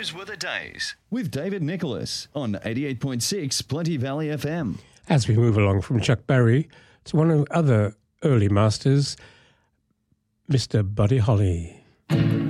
Those were the days with David Nicholas on 88.6 Plenty Valley FM. As we move along from Chuck Berry to one of the other early masters, Mr. Buddy Holly.